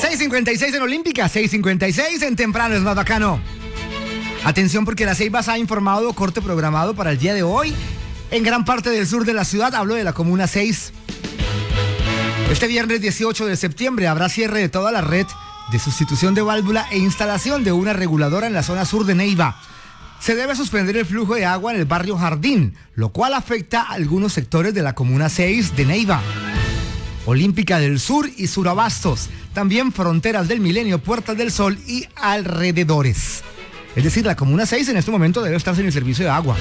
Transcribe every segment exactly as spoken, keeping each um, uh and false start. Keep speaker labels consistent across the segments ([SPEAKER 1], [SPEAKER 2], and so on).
[SPEAKER 1] seis cincuenta y seis en Olímpica, seis cincuenta y seis en Temprano es más bacano. Atención porque la Ceibas ha informado corte programado para el día de hoy en gran parte del sur de la ciudad. Hablo de la Comuna seis. Este viernes dieciocho de septiembre habrá cierre de toda la red de sustitución de válvula e instalación de una reguladora en la zona sur de Neiva. Se debe suspender el flujo de agua en el barrio Jardín, lo cual afecta a algunos sectores de la Comuna seis de Neiva, Olímpica del Sur y Surabastos, también Fronteras del Milenio, Puertas del Sol y alrededores. Es decir, la Comuna seis en este momento debe estar sin el servicio de agua.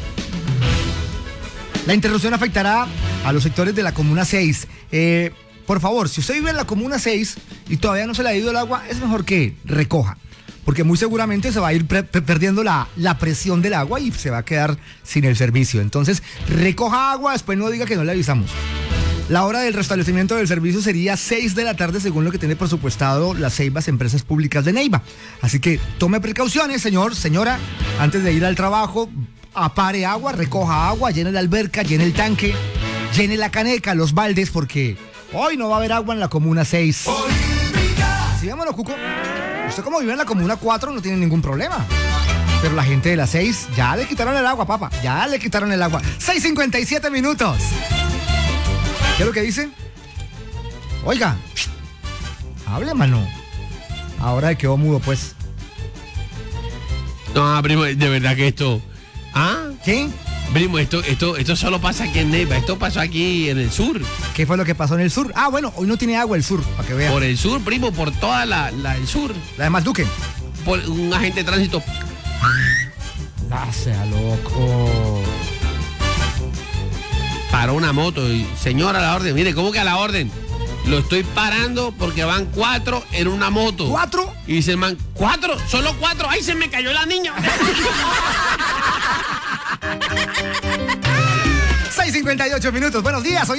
[SPEAKER 1] La interrupción afectará a los sectores de la Comuna seis. Eh, por favor, si usted vive en la Comuna seis y todavía no se le ha ido el agua, es mejor que recoja, porque muy seguramente se va a ir pre- pre- perdiendo la, la presión del agua y se va a quedar sin el servicio. Entonces, recoja agua, después no diga que no le avisamos. La hora del restablecimiento del servicio sería seis de la tarde, según lo que tiene presupuestado las Ceibas Empresas Públicas de Neiva. Así que tome precauciones, señor, señora, antes de ir al trabajo, apare agua, recoja agua, llene la alberca, llene el tanque, llene la caneca, los baldes, porque hoy no va a haber agua en la Comuna seis. Así vámonos, Cuco. Usted como vive en la Comuna cuatro no tiene ningún problema. Pero la gente de la seis ya le quitaron el agua, papá. Ya le quitaron el agua. seis cincuenta y siete minutos. ¿Qué es lo que dice? Oiga, hable, mano. Ahora quedó mudo, pues.
[SPEAKER 2] No, primo, de verdad que esto... ¿Ah?
[SPEAKER 1] ¿Qué?
[SPEAKER 2] Primo, esto, esto, esto solo pasa aquí en Neiva. Esto pasó aquí en el sur.
[SPEAKER 1] ¿Qué fue lo que pasó en el sur? Ah, bueno, hoy no tiene agua el sur, para que vean.
[SPEAKER 2] Por el sur, primo, por toda la, la el sur.
[SPEAKER 1] La de Malduque.
[SPEAKER 2] Por un agente de tránsito.
[SPEAKER 1] Ah, sea loco.
[SPEAKER 2] Paró una moto y, señora, a la orden. Mire, ¿cómo que a la orden? Lo estoy parando porque van cuatro en una moto.
[SPEAKER 1] ¿Cuatro?
[SPEAKER 2] Y dice el man, ¿cuatro? ¿Solo cuatro? ¡Ay, se me cayó la niña!
[SPEAKER 1] seis cincuenta y ocho minutos. Buenos días. Hoy